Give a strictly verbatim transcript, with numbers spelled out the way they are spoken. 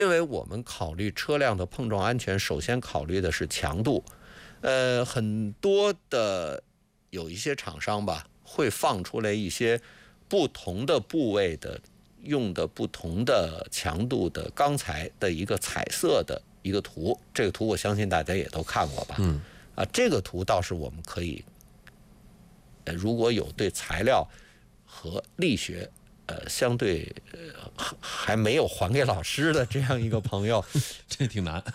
因为我们考虑车辆的碰撞安全，首先考虑的是强度。呃，很多的有一些厂商吧，会放出来一些不同的部位的用的不同的强度的钢材的一个彩色的一个图。这个图我相信大家也都看过吧？ 嗯， 啊，这个图倒是我们可以，呃，如果有对材料和力学。呃，相对呃还没有还给老师的这样一个朋友， 这挺难。